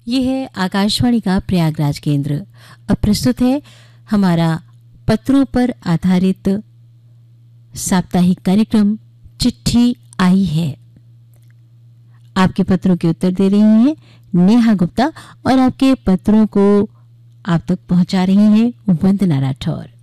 ये है आकाशवाणी का प्रयागराज केंद्र। अब प्रस्तुत है हमारा पत्रों पर आधारित साप्ताहिक कार्यक्रम चिट्ठी आई है। आपके पत्रों के उत्तर दे रही हैं नेहा गुप्ता और आपके पत्रों को आप तक पहुंचा रही हैं वंदना राठौर।